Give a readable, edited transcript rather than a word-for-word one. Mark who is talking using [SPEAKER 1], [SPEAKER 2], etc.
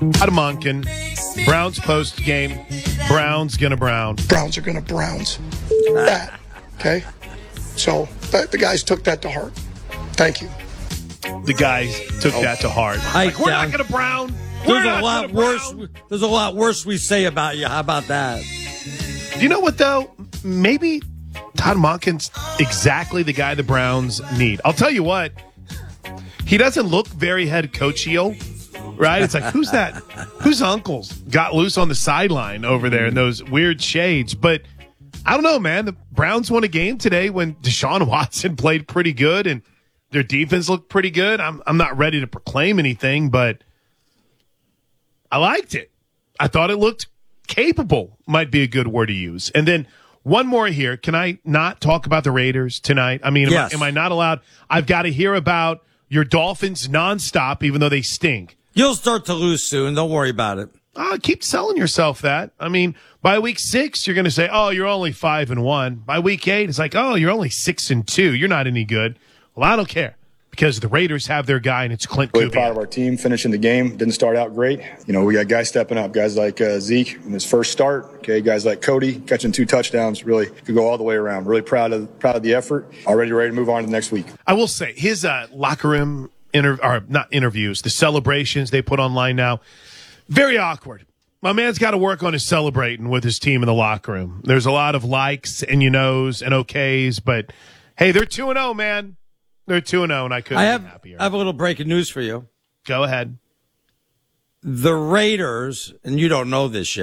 [SPEAKER 1] Todd Monken, Browns post game. Browns gonna Brown.
[SPEAKER 2] Browns are gonna Browns. That, okay? So the guys took that to heart. Thank you.
[SPEAKER 1] The guys took that to heart. Like, we're not gonna Brown.
[SPEAKER 3] There's a lot worse. There's a lot worse we say about you. How about that?
[SPEAKER 1] You know what though? Maybe Todd Monken's exactly the guy the Browns need. I'll tell you what. He doesn't look very head coachio, right? It's like, who's that? Whose uncles got loose on the sideline over there in those weird shades? But I don't know, man. The Browns won a game today when Deshaun Watson played pretty good and their defense looked pretty good. I'm not ready to proclaim anything, but I liked it. I thought it looked capable, might be a good word to use. And then one more here. Can I not talk about the Raiders tonight? I mean,
[SPEAKER 3] yes.
[SPEAKER 1] Am I not allowed? I've got to hear about your Dolphins nonstop, even though they stink.
[SPEAKER 3] You'll start to lose soon. Don't worry about it.
[SPEAKER 1] Keep selling yourself that. I mean, by week 6, you're going to say, oh, you're only 5-1. By week 8, it's like, oh, you're only 6-2. You're not any good. Well, I don't care because the Raiders have their guy, and it's Clint Kubiak.
[SPEAKER 4] Really proud of our team finishing the game. Didn't start out great. You know, we got guys stepping up, guys like Zeke in his first start. Okay, guys like Cody catching 2 touchdowns. Really could go all the way around. Really proud of the effort. Already ready to move on to the next week.
[SPEAKER 1] I will say his locker room not interviews, the celebrations they put online now, very awkward. My man's got to work on his celebrating with his team in the locker room. There's a lot of likes and and okays, but hey, they're 2-0, man. They're 2-0, and I couldn't be happier.
[SPEAKER 3] I have a little breaking news for you.
[SPEAKER 1] Go ahead.
[SPEAKER 3] The Raiders, and you don't know this yet.